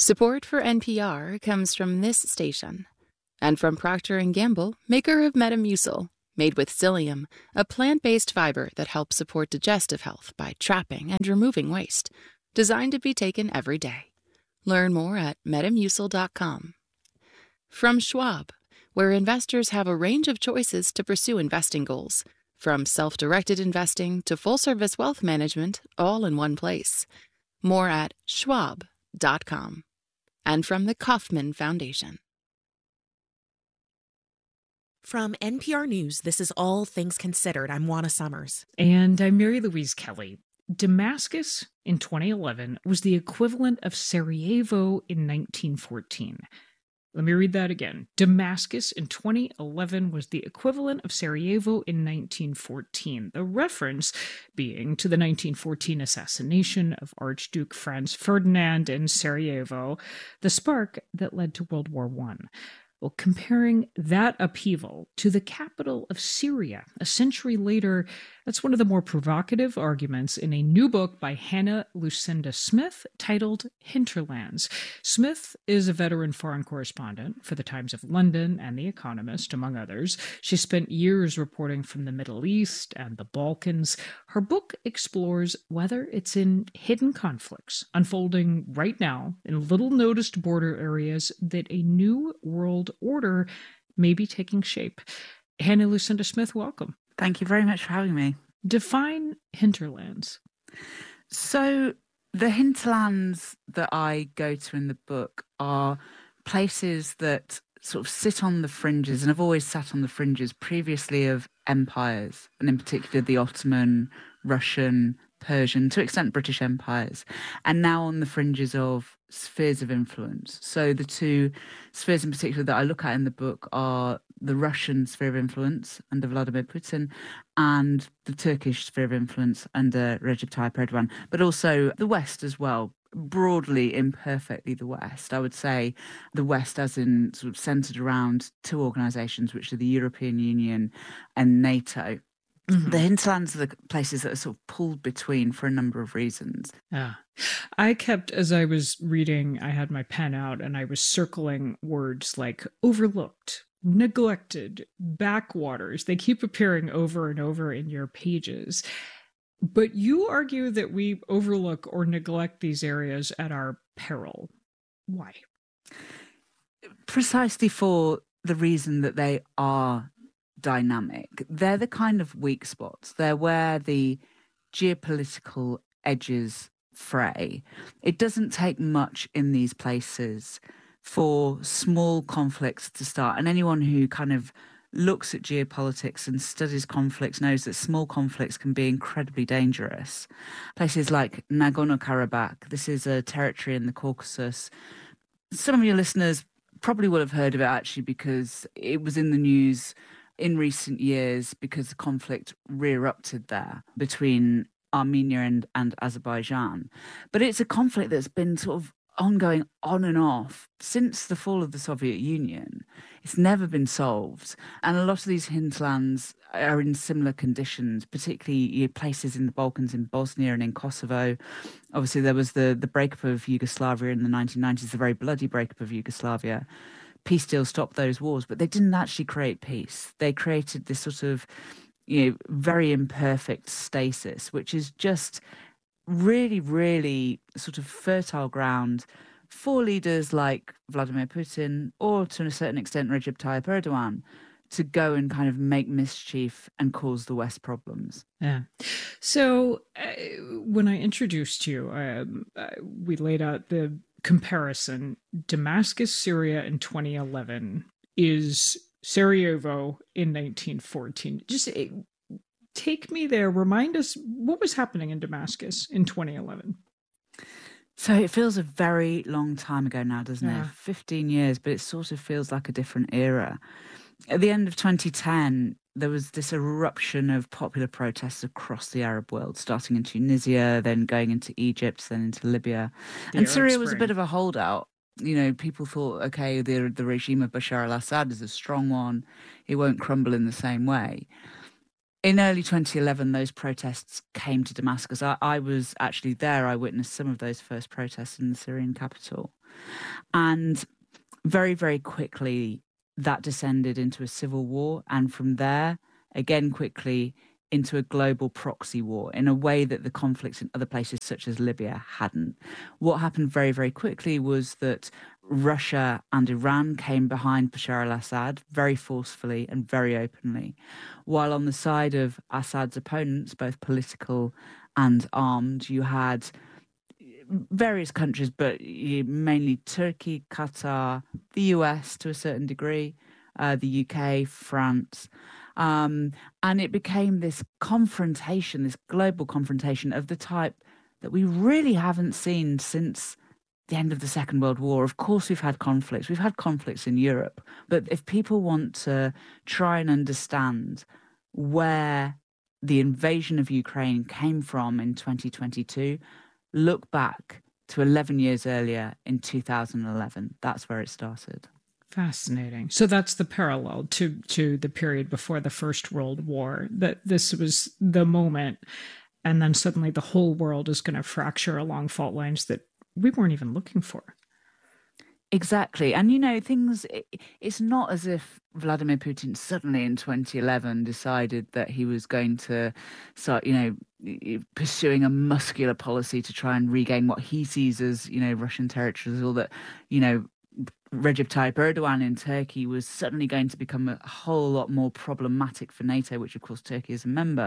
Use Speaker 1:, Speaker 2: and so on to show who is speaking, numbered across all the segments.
Speaker 1: Support for NPR comes from this station and from Procter & Gamble, maker of Metamucil, made with psyllium, a plant-based fiber that helps support digestive health by trapping and removing waste, designed to be taken every day. Learn more at metamucil.com. From Schwab, where investors have a range of choices to pursue investing goals, from self-directed investing to full-service wealth management, all in one place. More at schwab.com. And from the Kauffman Foundation.
Speaker 2: From NPR News, this is All Things Considered. I'm Juana Summers.
Speaker 3: And I'm Mary Louise Kelly. Damascus in 2011 was the equivalent of Sarajevo in 1914. Let me read that again. Damascus in 2011 was the equivalent of Sarajevo in 1914. The reference being to the 1914 assassination of Archduke Franz Ferdinand in Sarajevo, the spark that led to World War I. Well, comparing that upheaval to the capital of Syria a century later, that's one of the more provocative arguments in a new book by Hannah Lucinda Smith titled Hinterlands. Smith is a veteran foreign correspondent for the Times of London and The Economist, among others. She spent years reporting from the Middle East and the Balkans. Her book explores whether it's in hidden conflicts unfolding right now in little-noticed border areas that a new world order may be taking shape. Hannah Lucinda Smith, welcome.
Speaker 4: Thank you very much for having me.
Speaker 3: Define hinterlands.
Speaker 4: So the hinterlands that I go to in the book are places that sort of sit on the fringes and have always sat on the fringes previously of empires, and in particular the Ottoman, Russian, Persian, to an extent British empires, and now on the fringes of spheres of influence. So the two spheres in particular that I look at in the book are the Russian sphere of influence under Vladimir Putin and the Turkish sphere of influence under Recep Tayyip Erdogan, but also the West as well. Broadly, imperfectly the West. I would say the West as in sort of centred around two organisations, which are the European Union and NATO. Mm-hmm. The hinterlands are the places that are sort of pulled between for a number of reasons.
Speaker 3: Yeah. I kept, as I was reading, I had my pen out and I was circling words like overlooked, neglected, backwaters. They keep appearing over and over in your pages. But you argue that we overlook or neglect these areas at our peril. Why?
Speaker 4: Precisely for the reason that they are dynamic. They're the kind of weak spots. They're where the geopolitical edges fray. It doesn't take much in these places for small conflicts to start. And anyone who kind of looks at geopolitics and studies conflicts knows that small conflicts can be incredibly dangerous. Places like Nagorno-Karabakh, this is a territory in the Caucasus. Some of your listeners probably will have heard of it actually because it was in the news in recent years because the conflict re-erupted there between Armenia and Azerbaijan. But it's a conflict that's been sort of ongoing on and off since the fall of the Soviet Union. It's never been solved. And a lot of these hinterlands are in similar conditions, particularly places in the Balkans, in Bosnia and in Kosovo. Obviously, there was the breakup of Yugoslavia in the 1990s, the very bloody breakup of Yugoslavia. Peace deals stopped those wars, but they didn't actually create peace. They created this sort of, very imperfect stasis, which is just really, really sort of fertile ground for leaders like Vladimir Putin or to a certain extent Recep Tayyip Erdogan to go and kind of make mischief and cause the West problems.
Speaker 3: Yeah. So when I introduced you, we laid out the comparison. Damascus, Syria in 2011 is Sarajevo in 1914. Just take me there. Remind us what was happening in Damascus in 2011.
Speaker 4: So it feels a very long time ago now, doesn't it? 15 years, but it sort of feels like a different era. At the end of 2010, there was this eruption of popular protests across the Arab world, starting in Tunisia, then going into Egypt, then into Libya. And Syria was a bit of a holdout. People thought, okay, the regime of Bashar al-Assad is a strong one. It won't crumble in the same way. In early 2011, those protests came to Damascus. I was actually there. I witnessed some of those first protests in the Syrian capital. And very, very quickly, that descended into a civil war. And from there, again, quickly into a global proxy war in a way that the conflicts in other places such as Libya hadn't. What happened very, very quickly was that Russia and Iran came behind Bashar al-Assad very forcefully and very openly, while on the side of Assad's opponents, both political and armed, you had various countries, but mainly Turkey, Qatar, the US to a certain degree, the UK, France. And it became this confrontation, this global confrontation of the type that we really haven't seen since the end of the Second World War. Of course, we've had conflicts. We've had conflicts in Europe. But if people want to try and understand where the invasion of Ukraine came from in 2022, look back to 11 years earlier in 2011. That's where it started.
Speaker 3: Fascinating. So that's the parallel to the period before the First World War, that this was the moment, and then suddenly the whole world is going to fracture along fault lines that we weren't even looking for.
Speaker 4: Exactly. And, it's not as if Vladimir Putin suddenly in 2011 decided that he was going to start, pursuing a muscular policy to try and regain what he sees as, Russian territories, or that, Recep Tayyip Erdogan in Turkey was suddenly going to become a whole lot more problematic for NATO, which of course Turkey is a member.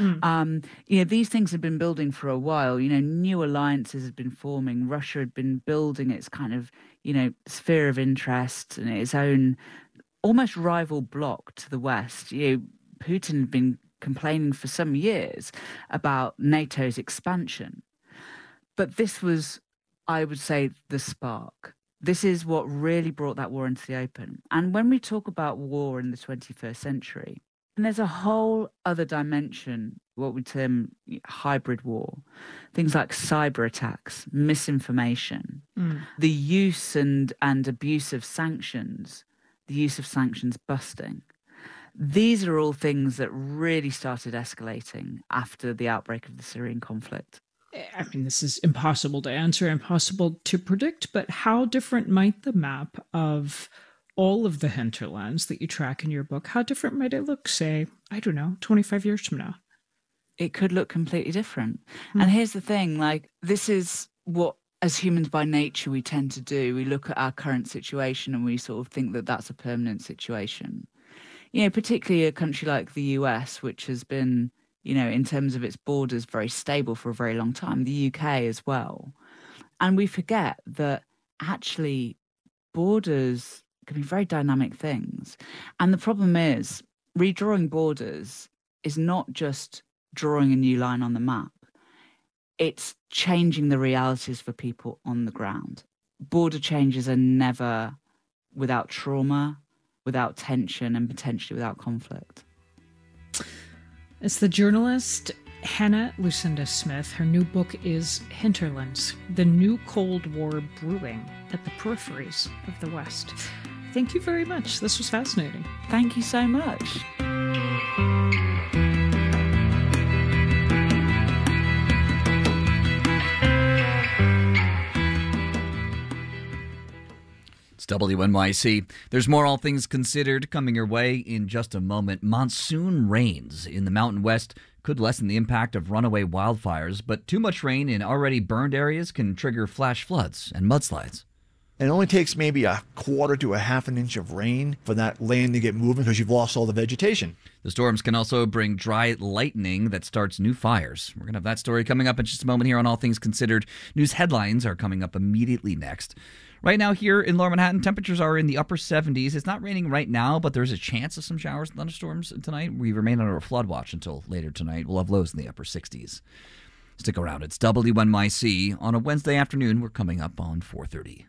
Speaker 4: These things had been building for a while. New alliances had been forming. Russia had been building its kind of, sphere of interest and its own almost rival bloc to the West. Putin had been complaining for some years about NATO's expansion. But this was, I would say, the spark. This is what really brought that war into the open. And when we talk about war in the 21st century, and there's a whole other dimension, what we term hybrid war, things like cyber attacks, misinformation, the use and abuse of sanctions, the use of sanctions busting. These are all things that really started escalating after the outbreak of the Syrian conflict.
Speaker 3: I mean, this is impossible to answer, impossible to predict, but how different might the map of all of the hinterlands that you track in your book, how different might it look, say, 25 years from now?
Speaker 4: It could look completely different. And here's the thing, this is what, as humans by nature, we tend to do. We look at our current situation and we sort of think that that's a permanent situation. Particularly a country like the US, which has been, in terms of its borders, very stable for a very long time, the UK as well. And we forget that actually borders can be very dynamic things. And the problem is, redrawing borders is not just drawing a new line on the map. It's changing the realities for people on the ground. Border changes are never without trauma, without tension, and potentially without conflict.
Speaker 3: It's the journalist Hannah Lucinda Smith. Her new book is Hinterlands, the New Cold War Brewing at the Peripheries of the West. Thank you very much. This was fascinating.
Speaker 4: Thank you so much.
Speaker 5: It's WNYC. There's more All Things Considered coming your way in just a moment. Monsoon rains in the Mountain West could lessen the impact of runaway wildfires, but too much rain in already burned areas can trigger flash floods and mudslides.
Speaker 6: And it only takes maybe a quarter to a half an inch of rain for that land to get moving because you've lost all the vegetation.
Speaker 5: The storms can also bring dry lightning that starts new fires. We're going to have that story coming up in just a moment here on All Things Considered. News headlines are coming up immediately next. Right now here in Lower Manhattan, temperatures are in the upper 70s. It's not raining right now, but there's a chance of some showers and thunderstorms tonight. We remain under a flood watch until later tonight. We'll have lows in the upper 60s. Stick around. It's WNYC on a Wednesday afternoon. We're coming up on 4:30.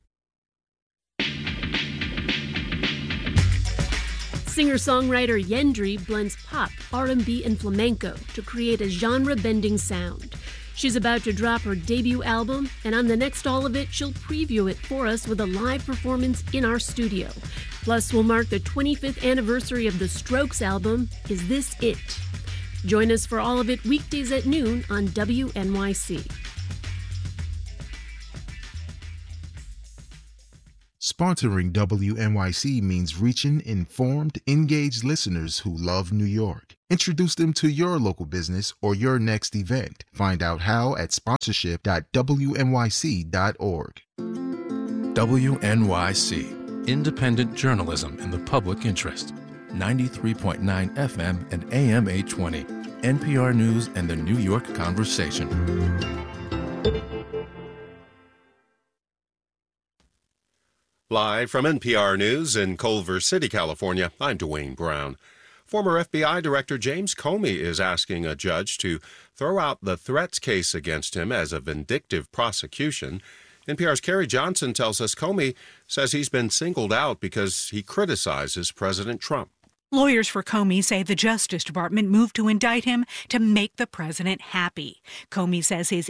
Speaker 7: Singer-songwriter Yendri blends pop, R&B, and flamenco to create a genre-bending sound. She's about to drop her debut album, and on the next All of It, she'll preview it for us with a live performance in our studio. Plus, we'll mark the 25th anniversary of the Strokes album, Is This It? Join us for All of It weekdays at noon on WNYC.
Speaker 8: Sponsoring WNYC means reaching informed, engaged listeners who love New York. Introduce them to your local business or your next event. Find out how at sponsorship.wnyc.org.
Speaker 9: WNYC, independent journalism in the public interest. 93.9 FM and AM 820. NPR News and the New York Conversation.
Speaker 10: Live from NPR News in Culver City, California, I'm Dwayne Brown. Former FBI Director James Comey is asking a judge to throw out the threats case against him as a vindictive prosecution. NPR's Carrie Johnson tells us Comey says he's been singled out because he criticizes President Trump.
Speaker 11: Lawyers for Comey say the Justice Department moved to indict him to make the president happy. Comey says his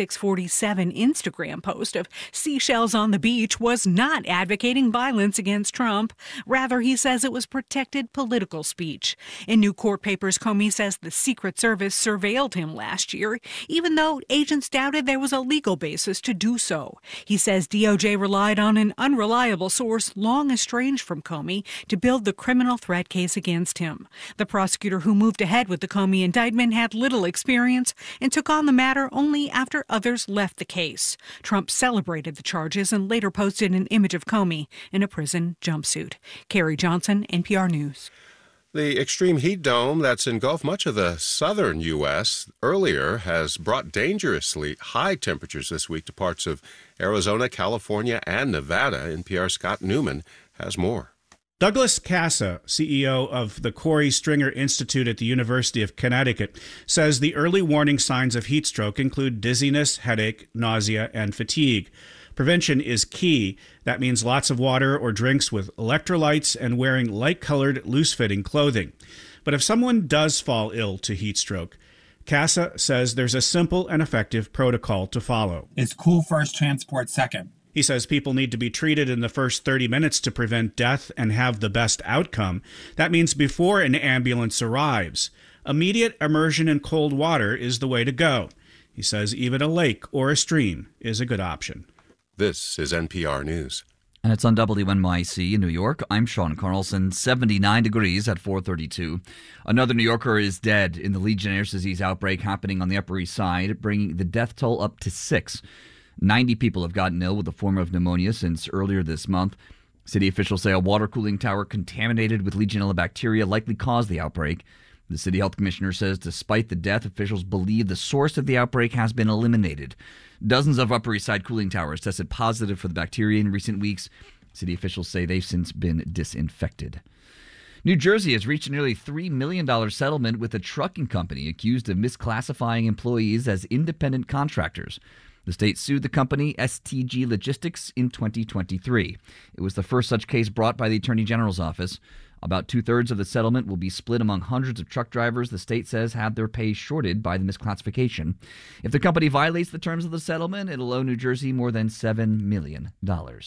Speaker 11: 8647 Instagram post of seashells on the beach was not advocating violence against Trump. Rather, he says it was protected political speech. In new court papers, Comey says the Secret Service surveilled him last year, even though agents doubted there was a legal basis to do so. He says DOJ relied on an unreliable source long estranged from Comey to build the criminal threat case against him. The prosecutor who moved ahead with the Comey indictment had little experience and took on the matter only after others left the case. Trump celebrated the charges and later posted an image of Comey in a prison jumpsuit. Carrie Johnson, NPR News.
Speaker 10: The extreme heat dome that's engulfed much of the southern U.S. earlier has brought dangerously high temperatures this week to parts of Arizona, California, and Nevada. NPR's Scott Newman has more.
Speaker 12: Douglas Casa, CEO of the Corey Stringer Institute at the University of Connecticut, says the early warning signs of heat stroke include dizziness, headache, nausea, and fatigue. Prevention is key. That means lots of water or drinks with electrolytes and wearing light-colored, loose-fitting clothing. But if someone does fall ill to heat stroke, Casa says there's a simple and effective protocol to follow.
Speaker 13: It's cool first, transport second.
Speaker 12: He says people need to be treated in the first 30 minutes to prevent death and have the best outcome. That means before an ambulance arrives. Immediate immersion in cold water is the way to go. He says even a lake or a stream is a good option.
Speaker 10: This is NPR News.
Speaker 5: And it's on WNYC in New York. I'm Sean Carlson. 79 degrees at 4:32. Another New Yorker is dead in the Legionnaire's disease outbreak happening on the Upper East Side, bringing the death toll up to 6. 90 people have gotten ill with a form of pneumonia since earlier this month. City officials say a water cooling tower contaminated with Legionella bacteria likely caused the outbreak. The city health commissioner says despite the death, officials believe the source of the outbreak has been eliminated. Dozens of Upper East Side cooling towers tested positive for the bacteria in recent weeks. City officials say they've since been disinfected. New Jersey has reached a nearly $3 million settlement with a trucking company accused of misclassifying employees as independent contractors. The state sued the company, STG Logistics, in 2023. It was the first such case brought by the Attorney General's office. About two-thirds of the settlement will be split among hundreds of truck drivers the state says had their pay shorted by the misclassification. If the company violates the terms of the settlement, it'll owe New Jersey more than $7 million. The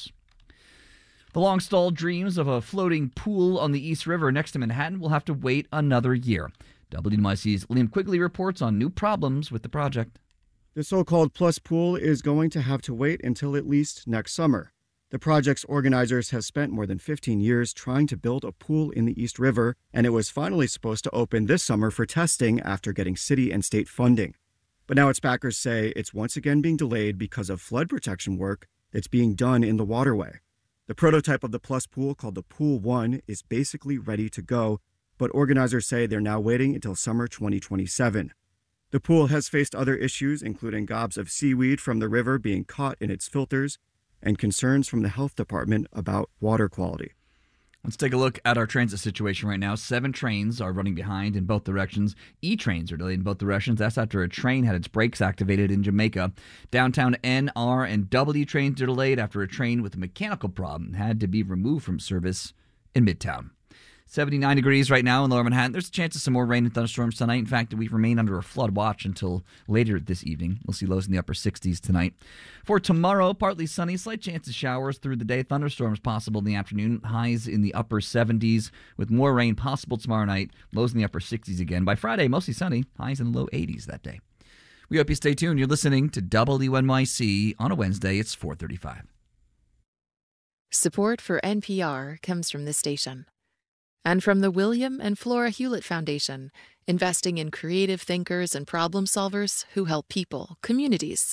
Speaker 5: long-stalled dreams of a floating pool on the East River next to Manhattan will have to wait another year. WNYC's Liam Quigley reports on new problems with the project.
Speaker 14: The so-called Plus Pool is going to have to wait until at least next summer. The project's organizers have spent more than 15 years trying to build a pool in the East River, and it was finally supposed to open this summer for testing after getting city and state funding. But now its backers say it's once again being delayed because of flood protection work that's being done in the waterway. The prototype of the Plus Pool, called the Pool 1, is basically ready to go, but organizers say they're now waiting until summer 2027. The pool has faced other issues, including gobs of seaweed from the river being caught in its filters and concerns from the health department about water quality.
Speaker 5: Let's take a look at our transit situation right now. 7 trains are running behind in both directions. E-trains are delayed in both directions. That's after a train had its brakes activated in Jamaica. Downtown N, R, and W trains are delayed after a train with a mechanical problem had to be removed from service in Midtown. 79 degrees right now in Lower Manhattan. There's a chance of some more rain and thunderstorms tonight. In fact, we remain under a flood watch until later this evening. We'll see lows in the upper 60s tonight. For tomorrow, partly sunny, slight chance of showers through the day. Thunderstorms possible in the afternoon. Highs in the upper 70s with more rain possible tomorrow night. Lows in the upper 60s again. By Friday, mostly sunny. Highs in the low 80s that day. We hope you stay tuned. You're listening to WNYC on a Wednesday. It's 4:35.
Speaker 1: Support for NPR comes from this station and from the William and Flora Hewlett Foundation, investing in creative thinkers and problem solvers who help people, communities,